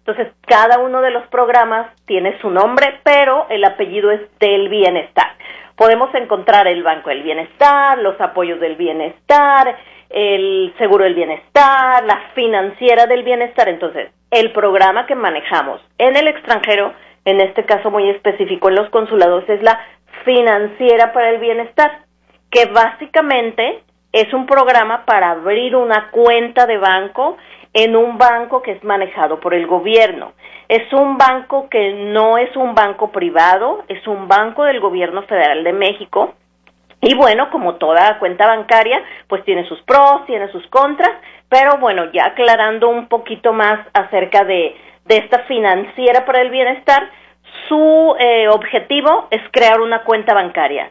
Entonces, cada uno de los programas tiene su nombre, pero el apellido es del bienestar. Podemos encontrar el Banco del Bienestar, los apoyos del bienestar, el seguro del bienestar, la financiera del bienestar. Entonces, el programa que manejamos en el extranjero, en este caso muy específico en los consulados, es la financiera para el bienestar, que básicamente es un programa para abrir una cuenta de banco en un banco que es manejado por el gobierno. Es un banco que no es un banco privado, es un banco del gobierno federal de México. Y bueno, como toda cuenta bancaria, pues tiene sus pros, tiene sus contras, pero bueno, ya aclarando un poquito más acerca de esta financiera para el bienestar, su objetivo es crear una cuenta bancaria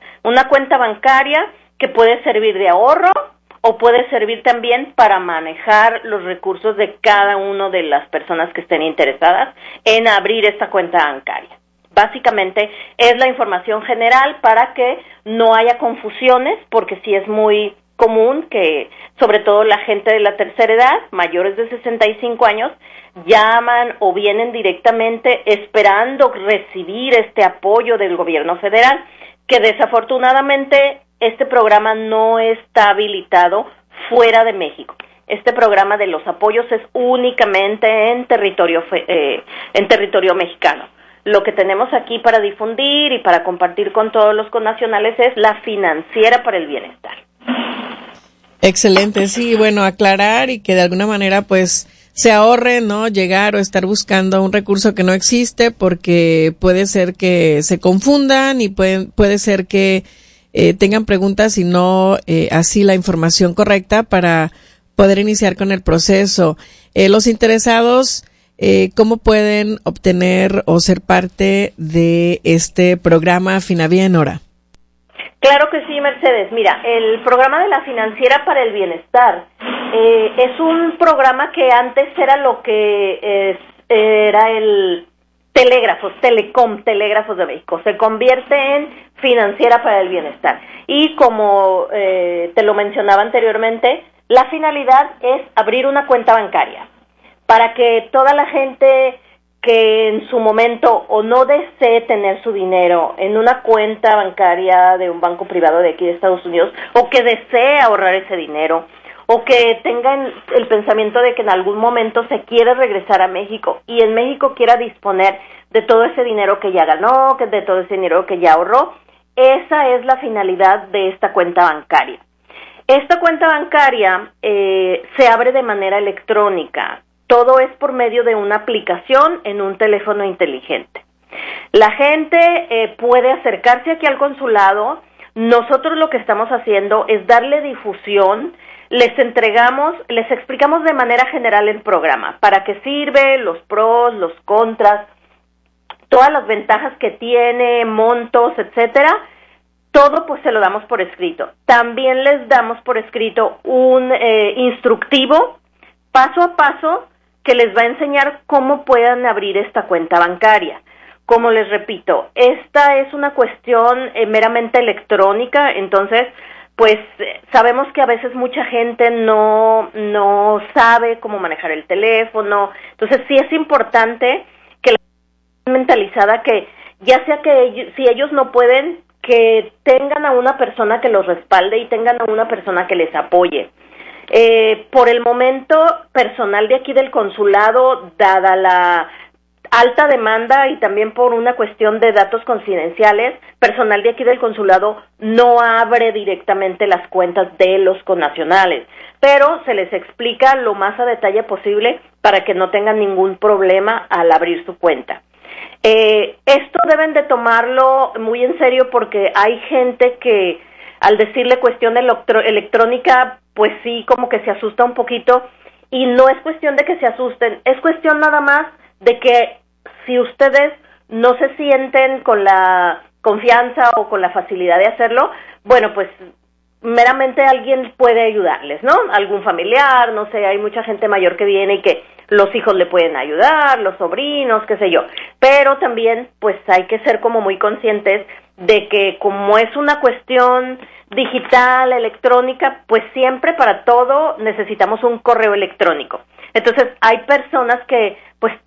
que puede servir de ahorro o puede servir también para manejar los recursos de cada una de las personas que estén interesadas en abrir esta cuenta bancaria. Básicamente es la información general para que no haya confusiones, porque sí es muy común que, sobre todo la gente de la tercera edad, mayores de 65 años, llaman o vienen directamente esperando recibir este apoyo del gobierno federal, que desafortunadamente este programa no está habilitado fuera de México. Este programa de los apoyos es únicamente en territorio mexicano. Lo que tenemos aquí para difundir y para compartir con todos los connacionales es la financiera para el bienestar. Excelente, sí, bueno, aclarar y que de alguna manera pues se ahorre, ¿no? Llegar o estar buscando un recurso que no existe, porque puede ser que se confundan y puede ser que tengan preguntas y no así la información correcta para poder iniciar con el proceso. Los interesados, ¿cómo pueden obtener o ser parte de este programa Finavía Hora? Claro que sí, Mercedes. Mira, el programa de la financiera para el bienestar es un programa que antes era lo que era el Telégrafos de México. Se convierte en financiera para el bienestar. Y como te lo mencionaba anteriormente, la finalidad es abrir una cuenta bancaria para que toda la gente que en su momento o no desee tener su dinero en una cuenta bancaria de un banco privado de aquí de Estados Unidos, o que desee ahorrar ese dinero, o que tengan el pensamiento de que en algún momento se quiere regresar a México y en México quiera disponer de todo ese dinero que ya ganó, de todo ese dinero que ya ahorró, esa es la finalidad de esta cuenta bancaria. Esta cuenta bancaria se abre de manera electrónica. Todo es por medio de una aplicación en un teléfono inteligente. La gente puede acercarse aquí al consulado. Nosotros lo que estamos haciendo es darle difusión. Les explicamos de manera general el programa, para qué sirve, los pros, los contras, todas las ventajas que tiene, montos, etcétera. Todo pues se lo damos por escrito. También les damos por escrito un instructivo paso a paso que les va a enseñar cómo puedan abrir esta cuenta bancaria. Como les repito, esta es una cuestión meramente electrónica, entonces pues sabemos que a veces mucha gente no sabe cómo manejar el teléfono, entonces sí es importante que la gente mentalizada que ya sea que si ellos no pueden, que tengan a una persona que los respalde y tengan a una persona que les apoye. Por el momento, personal de aquí del consulado, dada la alta demanda y también por una cuestión de datos confidenciales, personal de aquí del consulado no abre directamente las cuentas de los connacionales, pero se les explica lo más a detalle posible para que no tengan ningún problema al abrir su cuenta. Esto deben de tomarlo muy en serio, porque hay gente que al decirle cuestión electrónica, pues sí, como que se asusta un poquito, y no es cuestión de que se asusten, es cuestión nada más de que si ustedes no se sienten con la confianza o con la facilidad de hacerlo, bueno, pues meramente alguien puede ayudarles, ¿no? Algún familiar, no sé, hay mucha gente mayor que viene y que los hijos le pueden ayudar, los sobrinos, qué sé yo, pero también pues hay que ser como muy conscientes de que como es una cuestión digital, electrónica, pues siempre para todo necesitamos un correo electrónico. Entonces hay personas que